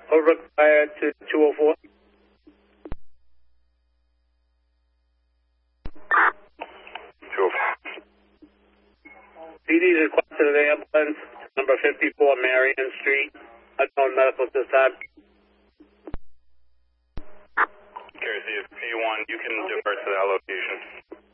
required to 204. PD is requested an ambulance, number 54 Marion Street, unknown medical at this time. Carry P1, you can divert to that location.